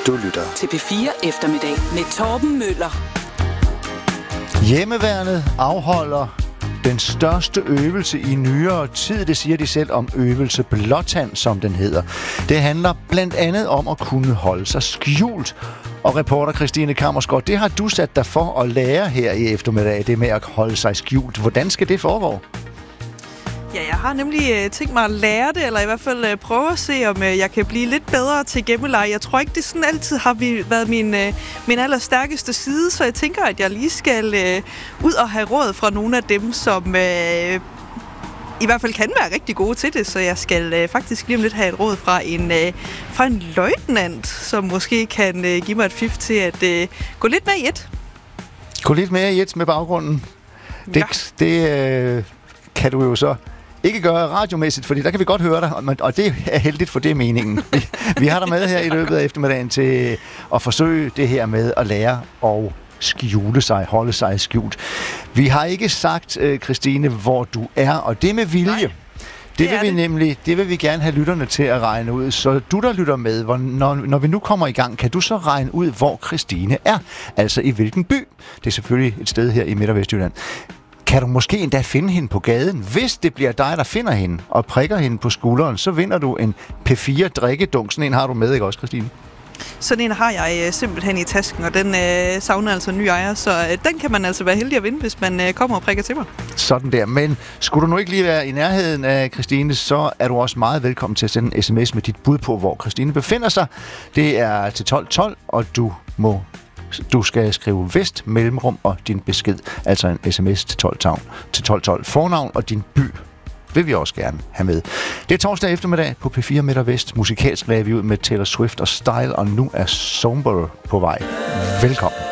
Du lytter til P4 Eftermiddag med Torben Møller. Hjemmeværnet afholder den største øvelse i nyere tid, det siger de selv om øvelse Blåtand, som den hedder. Det handler blandt andet om at kunne holde sig skjult. Og reporter Christine Kammersgaard, det har du sat dig for at lære her i eftermiddag, det med at holde sig skjult. Hvordan skal det foregå? Ja, jeg har nemlig tænkt mig at lære det, eller i hvert fald prøve at se, om jeg kan blive lidt bedre til gemmeleje. Jeg tror ikke, det sådan altid har været min allerstærkeste side, så jeg tænker, at jeg lige skal ud og have råd fra nogle af dem, som i hvert fald kan være rigtig gode til det, så jeg skal faktisk lige om lidt have et råd fra en løjtnant, som måske kan give mig et fif til at gå lidt mere i et. Gå lidt mere i et med baggrunden. Det kan du jo så ikke gøre radiomæssigt, fordi der kan vi godt høre dig, og det er heldigt, for det er meningen. Vi har dig med her i løbet af eftermiddagen til at forsøge det her med at lære og skjule sig, holde sig skjult. Vi har ikke sagt, Christine, hvor du er, og det med vilje. Nej, det vil vi gerne have lytterne til at regne ud. Så du, der lytter med, når vi nu kommer i gang, kan du så regne ud, hvor Christine er? Altså i hvilken by? Det er selvfølgelig et sted her i Midt- og Vestjylland. Kan du måske endda finde hende på gaden? Hvis det bliver dig, der finder hende og prikker hende på skulderen, så vinder du en P4 drikkedunk. Sådan en har du med, ikke også, Christine? Sådan en har jeg simpelthen i tasken, og den savner altså en ny ejer, så den kan man altså være heldig at vinde, hvis man kommer og prikker til mig. Sådan der. Men skulle du nu ikke lige være i nærheden af Christine, så er du også meget velkommen til at sende en sms med dit bud på, hvor Christine befinder sig. Det er til 1212, og du skal skrive Vest, mellemrum og din besked. Altså en sms til 1212. Fornavn og din by vil vi også gerne have med. Det er torsdag eftermiddag på P4 Midt og Vest. Musikalsk lagde vi ud med Taylor Swift og Style, og nu er Somber på vej. Velkommen.